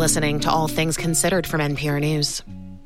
listening to All Things Considered from NPR News.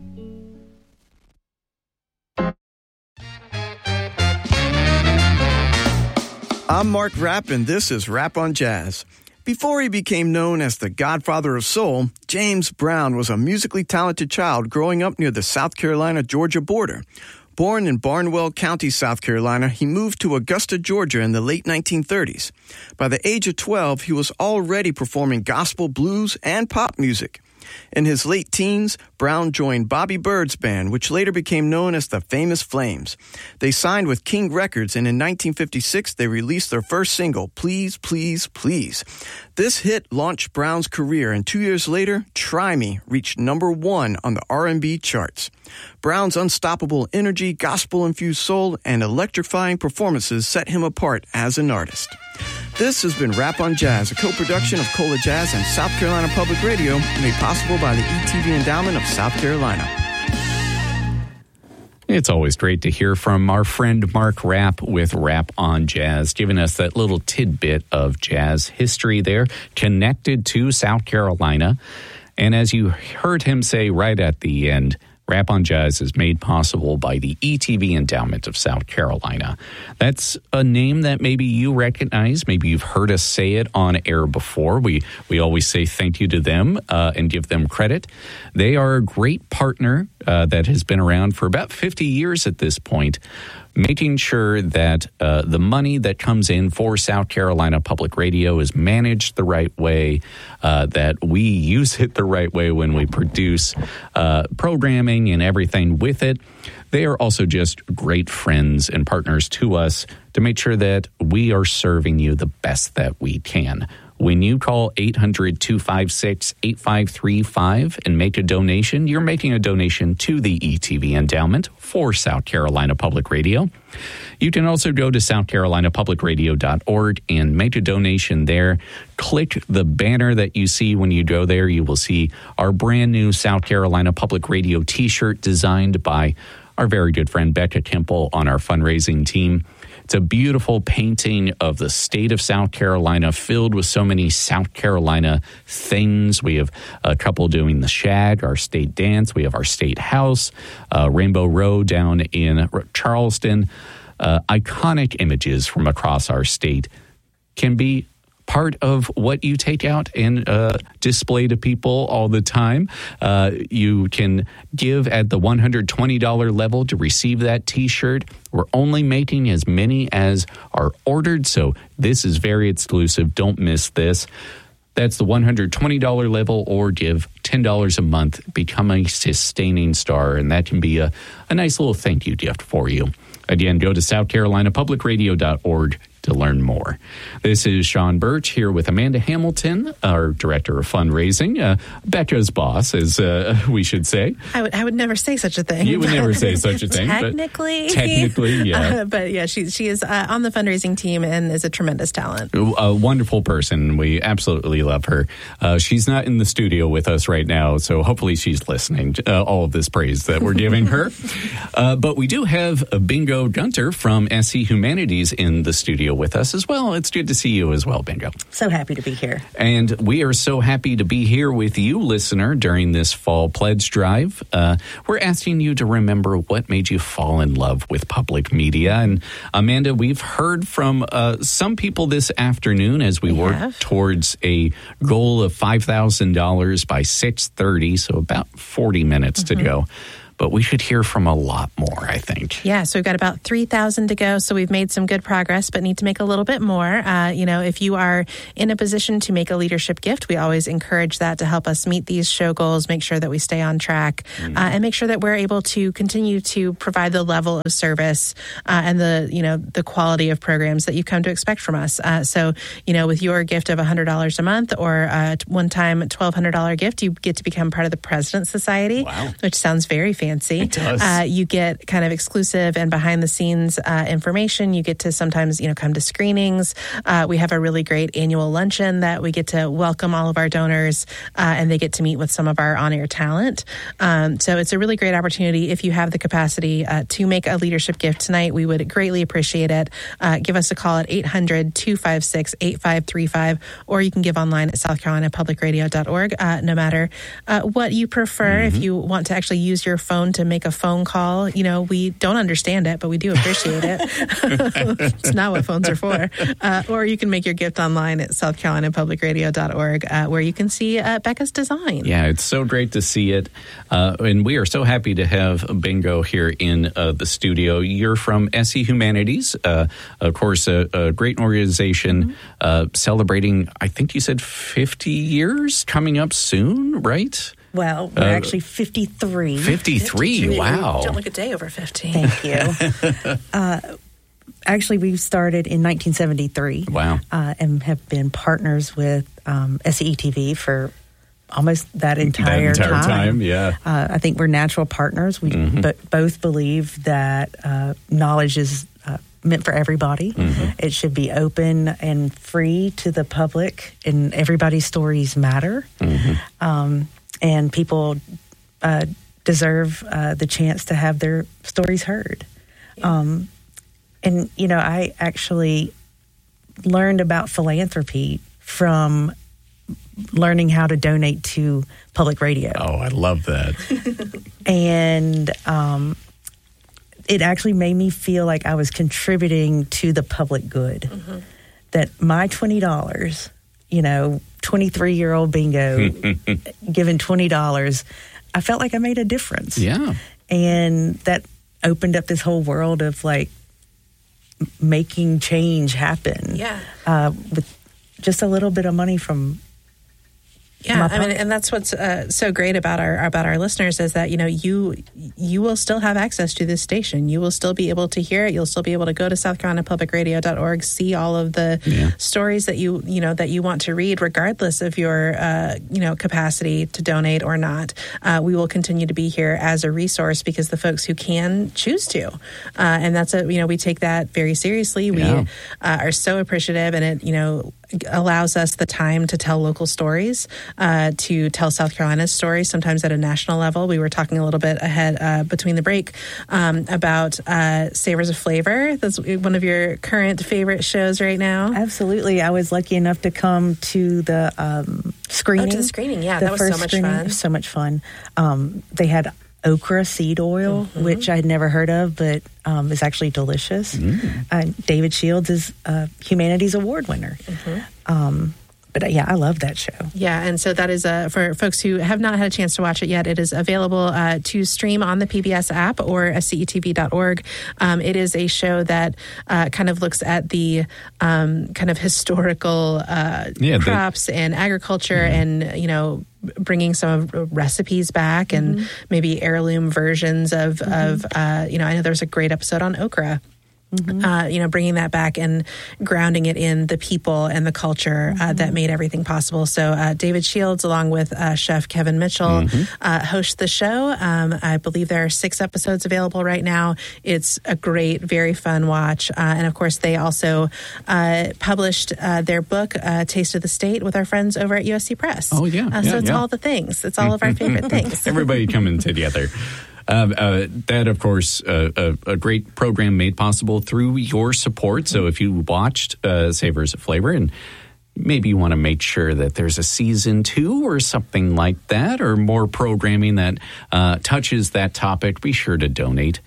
I'm Mark Rapp, and this is Rap on Jazz. Before he became known as the Godfather of Soul, James Brown was a musically talented child growing up near the South Carolina-Georgia border. Born in Barnwell County, South Carolina, he moved to Augusta, Georgia in the late 1930s. By the age of 12, he was already performing gospel, blues, and pop music. In his late teens, Brown joined Bobby Byrd's band, which later became known as the Famous Flames. They signed with King Records, and in 1956, they released their first single, Please, Please, Please. This hit launched Brown's career, and 2 years later, Try Me reached #1 on the R&B charts. Brown's unstoppable energy, gospel-infused soul, and electrifying performances set him apart as an artist. This has been Rap on Jazz, a co-production of Cola Jazz and South Carolina Public Radio, made possible by the ETV Endowment of South Carolina. It's always great to hear from our friend Mark Rapp with Rap on Jazz, giving us that little tidbit of jazz history there, connected to South Carolina. And as you heard him say right at the end, Rap on Jazz is made possible by the ETV Endowment of South Carolina. That's a name that maybe you recognize. Maybe you've heard us say it on air before. We always say thank you to them and give them credit. They are a great partner that has been around for about 50 years at this point, making sure that the money that comes in for South Carolina Public Radio is managed the right way, that we use it the right way when we produce programming and everything with it. They are also just great friends and partners to us to make sure that we are serving you the best that we can. When you call 800-256-8535 and make a donation, you're making a donation to the ETV Endowment for South Carolina Public Radio. You can also go to southcarolinapublicradio.org and make a donation there. Click the banner that you see when you go there. You will see our brand new South Carolina Public Radio t-shirt designed by our very good friend Becca Temple on our fundraising team. It's a beautiful painting of the state of South Carolina filled with so many South Carolina things. We have a couple doing the shag, our state dance. We have our state house, Rainbow Road down in Charleston. Iconic images from across our state can be part of what you take out and display to people all the time. You can give at the $120 level to receive that t-shirt. We're only making as many as are ordered, so this is very exclusive. Don't miss this. That's the $120 level, or give $10 a month, become a sustaining star, and that can be a nice little thank you gift for you. Again, go to southcarolinapublicradio.org to learn more. This is Sean Birch here with Amanda Hamilton, our Director of Fundraising, Becca's boss, as we should say. I would never say such a thing. You would never say such a thing. Technically, yeah. But yeah, she is on the fundraising team and is a tremendous talent. A wonderful person. We absolutely love her. She's not in the studio with us right now, so hopefully she's listening to all of this praise that we're giving her. But we do have Bingo Gunter from SC Humanities in the studio with us as well. It's good to see you as well, Bingo. So happy to be here. And we are so happy to be here with you, listener, during this fall pledge drive. We're asking you to remember what made you fall in love with public media. And Amanda, we've heard from some people this afternoon as we work towards a goal of $5,000 by 6:30, so about 40 minutes to go. But we should hear from a lot more, I think. Yeah, so we've got about 3,000 to go. So we've made some good progress, but need to make a little bit more. If you are in a position to make a leadership gift, we always encourage that to help us meet these show goals, make sure that we stay on track, and make sure that we're able to continue to provide the level of service and the quality of programs that you come to expect from us. With your gift of $100 a month or a one-time $1,200 gift, you get to become part of the President's Society, which sounds very fancy. fancy. It does. You get kind of exclusive and behind the scenes information. You get to sometimes, come to screenings. We have a really great annual luncheon that we get to welcome all of our donors, and they get to meet with some of our on-air talent. So it's a really great opportunity. If you have the capacity to make a leadership gift tonight, we would greatly appreciate it. Give us a call at 800-256-8535, or you can give online at southcarolinapublicradio.org. No matter what you prefer, if you want to actually use your phone to make a phone call, we don't understand it, but we do appreciate it. It's not what phones are for. Or you can make your gift online at southcarolinapublicradio.org, where you can see Becca's design. Yeah, it's so great to see it. And we are so happy to have Bingo here in the studio. You're from SE Humanities, of course, a great organization celebrating, I think you said 50 years coming up soon, right? Well, we're actually 53. 53, wow. Don't look a day over 50. Thank you. Actually, we started in 1973. Wow. And have been partners with SETV for almost that entire time. Yeah. I think we're natural partners. We both believe that knowledge is meant for everybody. It should be open and free to the public, and everybody's stories matter. And people deserve the chance to have their stories heard. And, I actually learned about philanthropy from learning how to donate to public radio. Oh, I love that. And it actually made me feel like I was contributing to the public good. That my $20, 23-year-old Bingo given $20, I felt like I made a difference. Yeah. And that opened up this whole world of making change happen. Yeah. With just a little bit of money from. Yeah, and that's what's so great about our listeners is that you will still have access to this station. You will still be able to hear it. You'll still be able to go to southcarolinapublicradio.org, see all of the stories that you want to read, regardless of your capacity to donate or not. We will continue to be here as a resource because the folks who can choose to, and that's we take that very seriously. We are so appreciative, and it allows us the time to tell local stories, to tell South Carolina's stories, sometimes at a national level. We were talking a little bit ahead between the break about Savors of Flavor. That's one of your current favorite shows right now. Absolutely. I was lucky enough to come to the screening. Oh, to the screening, yeah. That was so much fun. It was so much fun. They had okra seed oil, which I had never heard of, but is actually delicious. David Shields is a Humanities Award winner. But I love that show. Yeah, and so that is for folks who have not had a chance to watch it yet. It is available to stream on the PBS app or CETV.org. It is a show that kind of looks at the kind of historical crops and agriculture, and bringing some recipes back and maybe heirloom versions of I know there's a great episode on okra. Bringing that back and grounding it in the people and the culture that made everything possible. So David Shields, along with Chef Kevin Mitchell, host the show. I believe there are 6 episodes available right now. It's a great, very fun watch. And of course, they also published their book, Taste of the State, with our friends over at USC Press. Oh, yeah. So it's all the things. It's all of our favorite things. Everybody coming together. That, of course, a great program made possible through your support. So if you watched Savors of Flavor and maybe you want to make sure that there's a season 2 or something like that, or more programming that touches that topic, be sure to donate.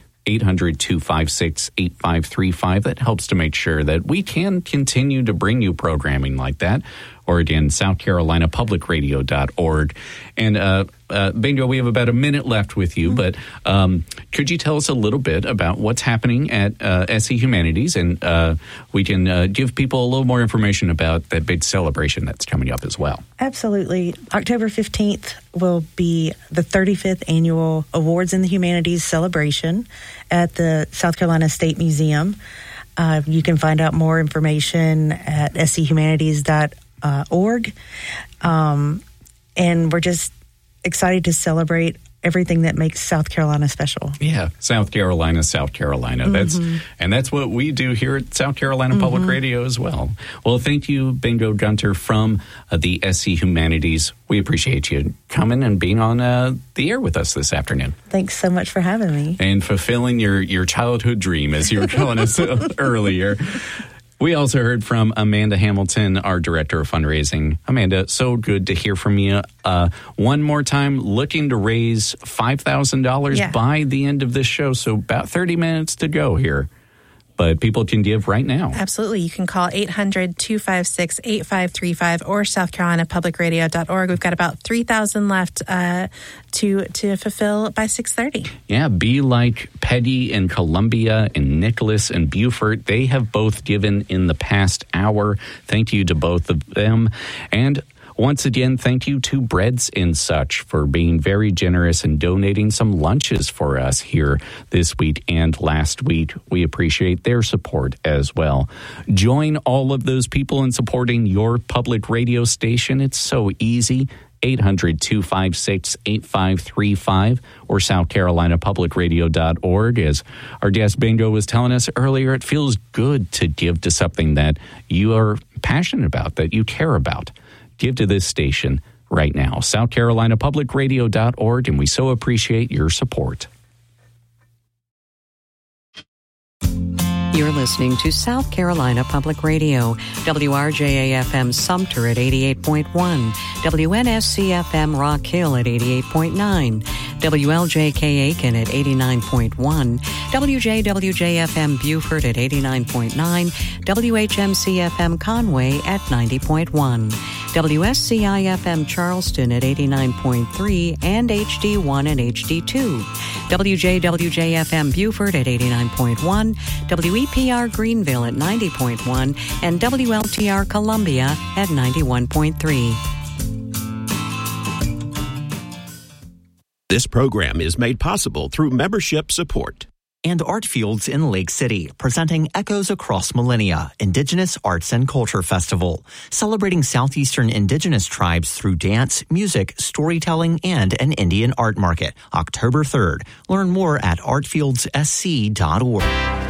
800-256-8535. That helps to make sure that we can continue to bring you programming like that. Or again, southcarolinapublicradio.org. And Bingo, we have about a minute left with you, but could you tell us a little bit about what's happening at SE Humanities? And we can give people a little more information about that big celebration that's coming up as well. Absolutely. October 15th will be the 35th annual Awards in the Humanities celebration at the South Carolina State Museum. You can find out more information at sehumanities.org. And we're just excited to celebrate everything that makes South Carolina special. Yeah, South Carolina. That's what we do here at South Carolina Public Radio as well. Well, thank you, Bingo Gunter from the SC Humanities. We appreciate you coming and being on the air with us this afternoon. Thanks so much for having me. And fulfilling your childhood dream, as you were telling us earlier. We also heard from Amanda Hamilton, our Director of Fundraising. Amanda, so good to hear from you. One more time, looking to raise $5,000 by the end of this show. So about 30 minutes to go here. But people can give right now. Absolutely. You can call 800-256-8535 or southcarolinapublicradio.org. We've got about 3,000 left to fulfill by 6:30. Yeah, be like Petty and Columbia and Nicholas and Beaufort. They have both given in the past hour. Thank you to both of them. And once again, thank you to Breads and Such for being very generous and donating some lunches for us here this week and last week. We appreciate their support as well. Join all of those people in supporting your public radio station. It's so easy. 800-256-8535 or southcarolinapublicradio.org. As our guest Bingo was telling us earlier, it feels good to give to something that you are passionate about, that you care about. Give to this station right now, southcarolinapublicradio.org, and we so appreciate your support. You're listening to South Carolina Public Radio, WRJA-FM Sumter at 88.1, WNSC-FM Rock Hill at 88.9, WLJK Aiken at 89.1, WJWJ-FM Beaufort at 89.9, WHMC-FM Conway at 90.1, WSCI-FM Charleston at 89.3 and HD1 and HD2, WJWJ-FM Beaufort at 89.1, WEPR Greenville at 90.1, and WLTR Columbia at 91.3. This program is made possible through membership support. And Artfields in Lake City, presenting Echoes Across Millennia, Indigenous Arts and Culture Festival, celebrating Southeastern Indigenous tribes through dance, music, storytelling, and an Indian art market, October 3rd. Learn more at artfieldssc.org.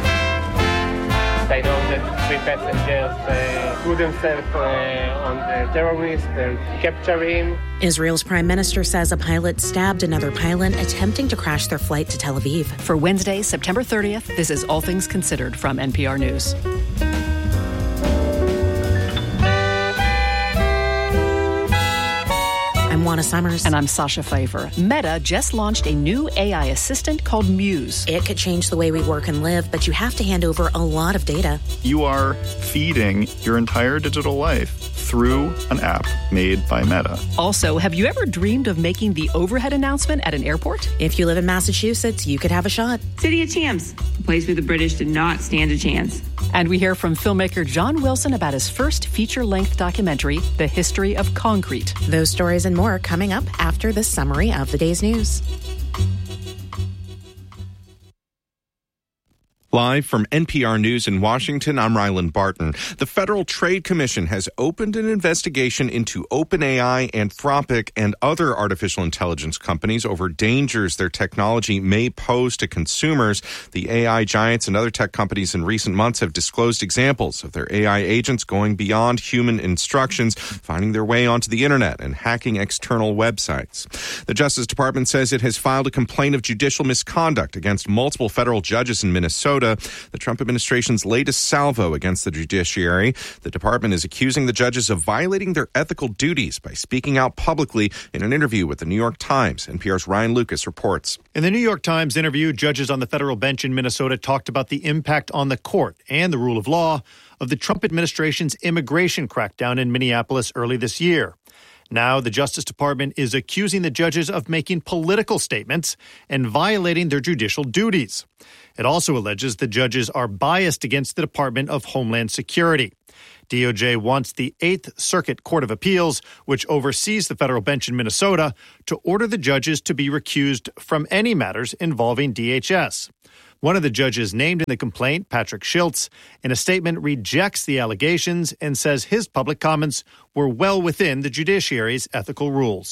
I know that 3 passengers threw themselves on the terrorist and captured him. Israel's prime minister says a pilot stabbed another pilot attempting to crash their flight to Tel Aviv. For Wednesday, September 30th, this is All Things Considered from NPR News. I'm Juana Summers. And I'm Sasha Pfeiffer. Meta just launched a new AI assistant called Muse. It could change the way we work and live, but you have to hand over a lot of data. You are feeding your entire digital life through an app made by Meta. Also, have you ever dreamed of making the overhead announcement at an airport? If you live in Massachusetts, you could have a shot. City of Champs, a place where the British did not stand a chance. And we hear from filmmaker John Wilson about his first feature-length documentary, The History of Concrete. Those stories and more coming up after this summary of the day's news. Live from NPR News in Washington, I'm Ryland Barton. The Federal Trade Commission has opened an investigation into OpenAI, Anthropic, and other artificial intelligence companies over dangers their technology may pose to consumers. The AI giants and other tech companies in recent months have disclosed examples of their AI agents going beyond human instructions, finding their way onto the internet and hacking external websites. The Justice Department says it has filed a complaint of judicial misconduct against multiple federal judges in Minnesota, the Trump administration's latest salvo against the judiciary. The department is accusing the judges of violating their ethical duties by speaking out publicly in an interview with the New York Times. NPR's Ryan Lucas reports. In the New York Times interview, judges on the federal bench in Minnesota talked about the impact on the court and the rule of law of the Trump administration's immigration crackdown in Minneapolis early this year. Now, the Justice Department is accusing the judges of making political statements and violating their judicial duties. It also alleges the judges are biased against the Department of Homeland Security. DOJ wants the Eighth Circuit Court of Appeals, which oversees the federal bench in Minnesota, to order the judges to be recused from any matters involving DHS. One of the judges named in the complaint, Patrick Schiltz, in a statement rejects the allegations and says his public comments were well within the judiciary's ethical rules.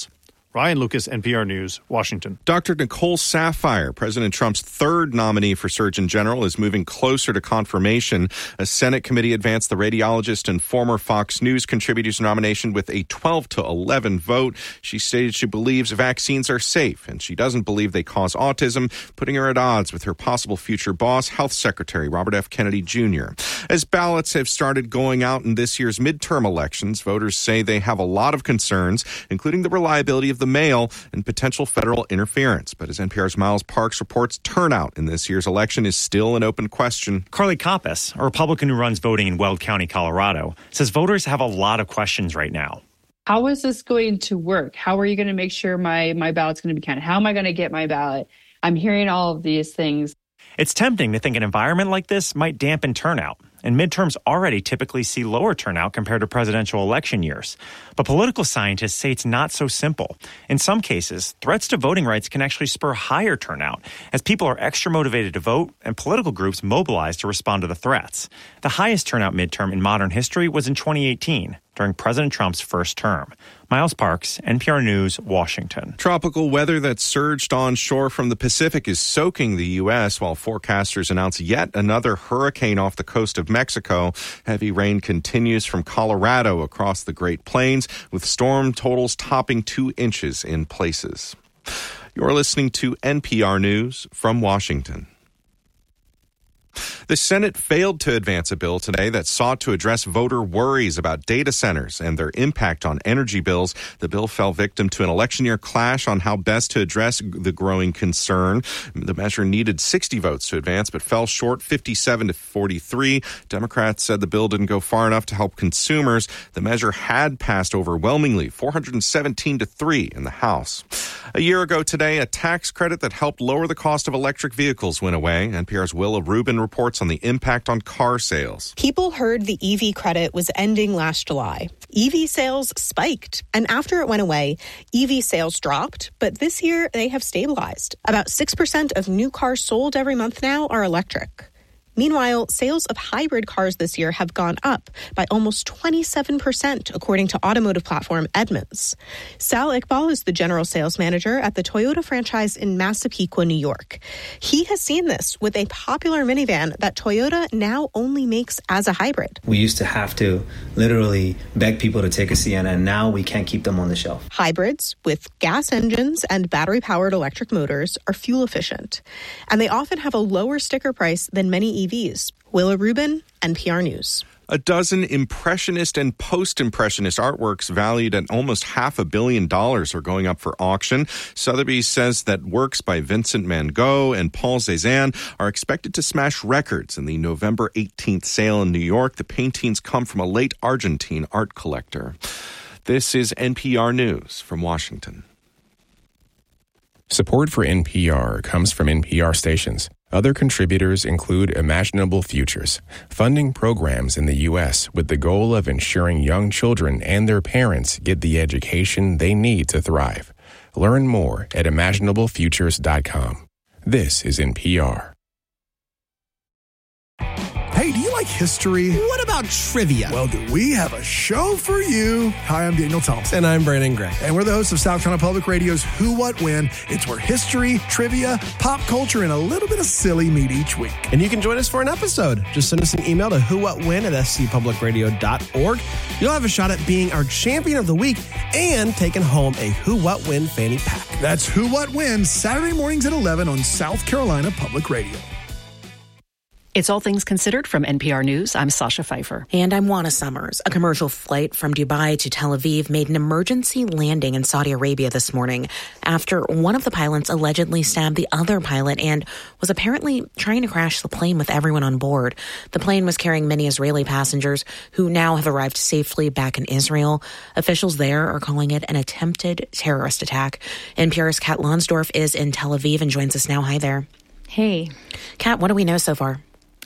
Ryan Lucas, NPR News, Washington. Dr. Nicole Saphier, President Trump's third nominee for Surgeon General, is moving closer to confirmation. A Senate committee advanced the radiologist and former Fox News contributor's nomination with a 12-11 vote. She stated she believes vaccines are safe, and she doesn't believe they cause autism, putting her at odds with her possible future boss, Health Secretary Robert F. Kennedy Jr. As ballots have started going out in this year's midterm elections, voters say they have a lot of concerns, including the reliability of the mail and potential federal interference. But as NPR's Miles Parks reports, turnout in this year's election is still an open question. Carly Koppas, a Republican who runs voting in Weld County, Colorado, says voters have a lot of questions right now. How is this going to work? How are you going to make sure my ballot's going to be counted? How am I going to get my ballot? I'm hearing all of these things. It's tempting to think an environment like this might dampen turnout. And midterms already typically see lower turnout compared to presidential election years. But political scientists say it's not so simple. In some cases, threats to voting rights can actually spur higher turnout as people are extra motivated to vote and political groups mobilize to respond to the threats. The highest turnout midterm in modern history was in 2018, during President Trump's first term. Miles Parks, NPR News, Washington. Tropical weather that surged onshore from the Pacific is soaking the U.S. while forecasters announce yet another hurricane off the coast of Mexico. Heavy rain continues from Colorado across the Great Plains, with storm totals topping 2 inches in places. You're listening to NPR News from Washington. The Senate failed to advance a bill today that sought to address voter worries about data centers and their impact on energy bills. The bill fell victim to an election year clash on how best to address the growing concern. The measure needed 60 votes to advance, but fell short 57-43. Democrats said the bill didn't go far enough to help consumers. The measure had passed overwhelmingly, 417-3 in the House. A year ago today, a tax credit that helped lower the cost of electric vehicles went away. NPR's Willa Rubin reports on the impact on car sales. People heard the EV credit was ending last July. EV sales spiked, and after it went away, EV sales dropped, but this year they have stabilized. About 6% of new cars sold every month now are electric. Meanwhile, sales of hybrid cars this year have gone up by almost 27%, according to automotive platform Edmunds. Sal Iqbal is the general sales manager at the Toyota franchise in Massapequa, New York. He has seen this with a popular minivan that Toyota now only makes as a hybrid. We used to have to literally beg people to take a Sienna, and now we can't keep them on the shelf. Hybrids with gas engines and battery-powered electric motors are fuel efficient, and they often have a lower sticker price than many EVs. Willa Rubin, NPR News. A dozen impressionist and post-impressionist artworks valued at almost $500 million are going up for auction. Sotheby's says that works by Vincent van Gogh and Paul Cézanne are expected to smash records in the November 18th sale in New York. The paintings come from a late Argentine art collector. This is NPR News from Washington. Support for NPR comes from NPR stations. Other contributors include Imaginable Futures, funding programs in the U.S. with the goal of ensuring young children and their parents get the education they need to thrive. Learn more at imaginablefutures.com. This is NPR. Hey, do you like history? What about trivia? Well, do we have a show for you? Hi, I'm Daniel Thompson. And I'm Brandon Gray. And we're the hosts of South Carolina Public Radio's Who, What, When. It's where history, trivia, pop culture, and a little bit of silly meet each week. And you can join us for an episode. Just send us an email to whowhatwhen@scpublicradio.org. You'll have a shot at being our champion of the week and taking home a Who, What, When fanny pack. That's Who, What, When, Saturday mornings at 11 on South Carolina Public Radio. It's All Things Considered from NPR News. I'm Sasha Pfeiffer. And I'm Juana Summers. A commercial flight from Dubai to Tel Aviv made an emergency landing in Saudi Arabia this morning after one of the pilots allegedly stabbed the other pilot and was apparently trying to crash the plane with everyone on board. The plane was carrying many Israeli passengers who now have arrived safely back in Israel. Officials there are calling it an attempted terrorist attack. NPR's Kat Lonsdorf is in Tel Aviv and joins us now. Hi there. Hey. Kat, what do we know so far?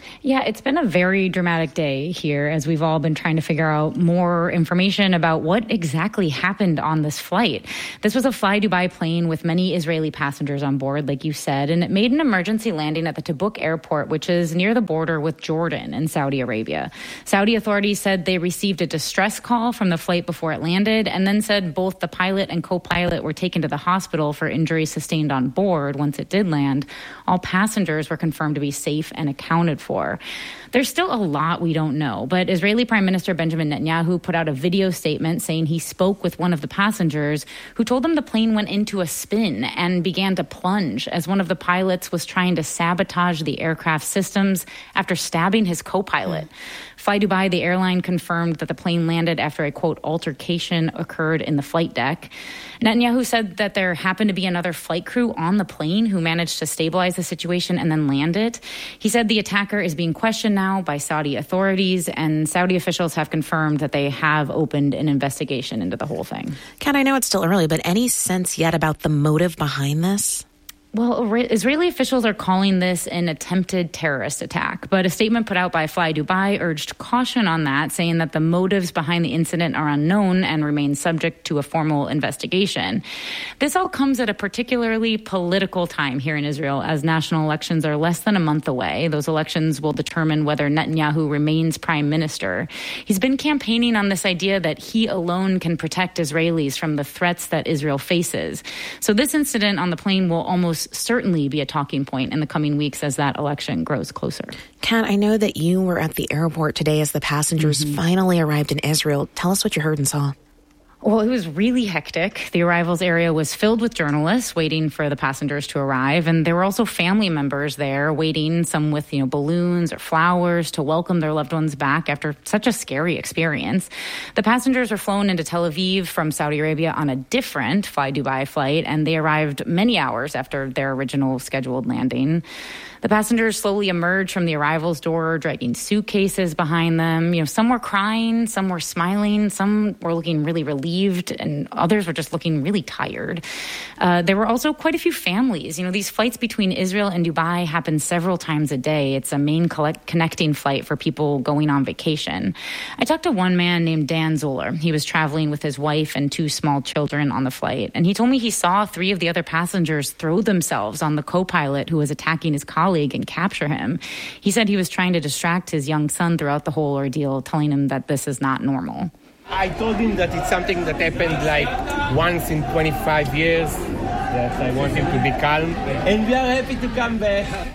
Yeah, it's been a very dramatic day here as we've all been trying to figure out more information about what exactly happened on this flight. This was a Fly Dubai plane with many Israeli passengers on board, like you said, and it made an emergency landing at the Tabuk airport, which is near the border with Jordan and Saudi Arabia. Saudi authorities said they received a distress call from the flight before it landed, and then said both the pilot and co-pilot were taken to the hospital for injuries sustained on board once it did land. All passengers were confirmed to be safe and accounted for. There's still a lot we don't know, but Israeli Prime Minister Benjamin Netanyahu put out a video statement saying he spoke with one of the passengers who told him the plane went into a spin and began to plunge as one of the pilots was trying to sabotage the aircraft systems after stabbing his co-pilot. Fly Dubai, the airline, confirmed that the plane landed after a, quote, altercation occurred in the flight deck. Netanyahu said that there happened to be another flight crew on the plane who managed to stabilize the situation and then land it. He said the attacker is being questioned now by Saudi authorities, and Saudi officials have confirmed that they have opened an investigation into the whole thing. Kat, I know it's still early, but any sense yet about the motive behind this? Well, Israeli officials are calling this an attempted terrorist attack, but a statement put out by Fly Dubai urged caution on that, saying that the motives behind the incident are unknown and remain subject to a formal investigation. This all comes at a particularly political time here in Israel, as national elections are less than a month away. Those elections will determine whether Netanyahu remains prime minister. He's been campaigning on this idea that he alone can protect Israelis from the threats that Israel faces. So this incident on the plane will almost certainly be a talking point in the coming weeks as that election grows closer. Kat, I know that you were at the airport today as the passengers finally arrived in Israel. Tell us what you heard and saw. Well, it was really hectic. The arrivals area was filled with journalists waiting for the passengers to arrive. And there were also family members there waiting, some with, balloons or flowers to welcome their loved ones back after such a scary experience. The passengers were flown into Tel Aviv from Saudi Arabia on a different Fly Dubai flight, and they arrived many hours after their original scheduled landing. The passengers slowly emerged from the arrivals door, dragging suitcases behind them. Some were crying, some were smiling, some were looking really relieved, and others were just looking really tired. There were also quite a few families. These flights between Israel and Dubai happen several times a day. It's a main connecting flight for people going on vacation. I talked to one man named Dan Zoller. He was traveling with his wife and 2 small children on the flight, and he told me he saw 3 of the other passengers throw themselves on the co-pilot who was attacking his colleague and capture him. He said he was trying to distract his young son throughout the whole ordeal, telling him that this is not normal. I told him that it's something that happened like once in 25 years, that I want him to be calm, and we are happy to come back.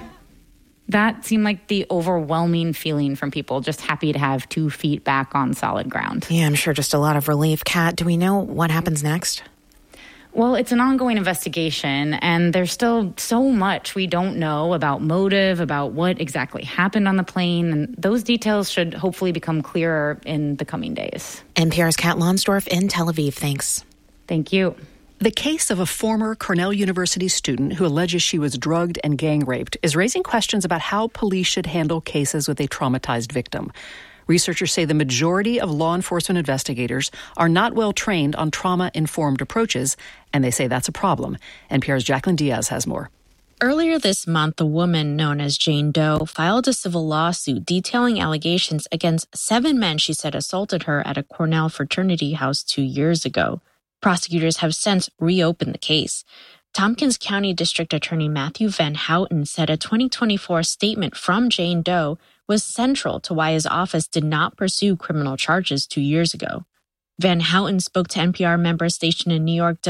That seemed like the overwhelming feeling from people, just happy to have 2 feet back on solid ground. Yeah, I'm sure just a lot of relief. Kat, do we know what happens next? Well, it's an ongoing investigation, and there's still so much we don't know about motive, about what exactly happened on the plane, and those details should hopefully become clearer in the coming days. NPR's Kat Lonsdorf in Tel Aviv. Thanks. Thank you. The case of a former Cornell University student who alleges she was drugged and gang raped is raising questions about how police should handle cases with a traumatized victim. Researchers say the majority of law enforcement investigators are not well trained on trauma-informed approaches, and they say that's a problem. NPR's Jacqueline Diaz has more. Earlier this month, a woman known as Jane Doe filed a civil lawsuit detailing allegations against 7 men she said assaulted her at a Cornell fraternity house 2 years ago. Prosecutors have since reopened the case. Tompkins County District Attorney Matthew Van Houten said a 2024 statement from Jane Doe was central to why his office did not pursue criminal charges 2 years ago. Van Houten spoke to NPR member station in New York,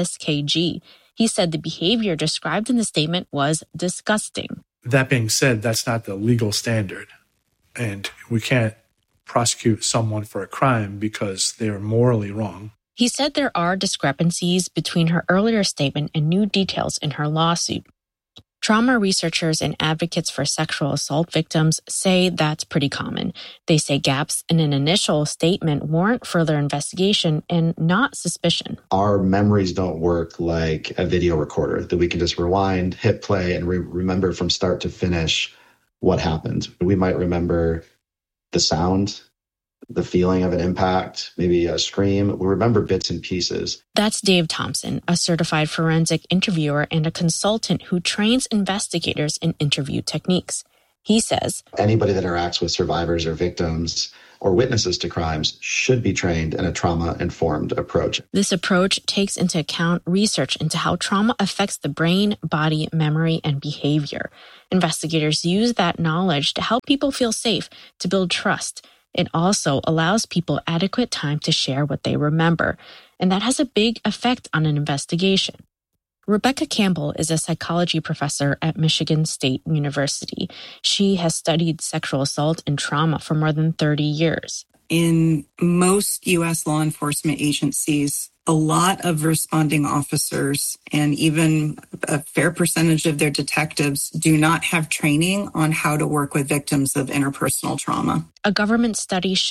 WSKG. He said the behavior described in the statement was disgusting. That being said, that's not the legal standard. And we can't prosecute someone for a crime because they are morally wrong. He said there are discrepancies between her earlier statement and new details in her lawsuit. Trauma researchers and advocates for sexual assault victims say that's pretty common. They say gaps in an initial statement warrant further investigation and not suspicion. Our memories don't work like a video recorder that we can just rewind, hit play, and remember from start to finish what happened. We might remember the sound, the feeling of an impact, maybe a scream. We remember bits and pieces. That's Dave Thompson, a certified forensic interviewer and a consultant who trains investigators in interview techniques. He says, anybody that interacts with survivors or victims or witnesses to crimes should be trained in a trauma-informed approach. This approach takes into account research into how trauma affects the brain, body, memory, and behavior. Investigators use that knowledge to help people feel safe, to build trust. It also allows people adequate time to share what they remember, and that has a big effect on an investigation. Rebecca Campbell is a psychology professor at Michigan State University. She has studied sexual assault and trauma for more than 30 years. In most U.S. law enforcement agencies, a lot of responding officers and even a fair percentage of their detectives do not have training on how to work with victims of interpersonal trauma. A government study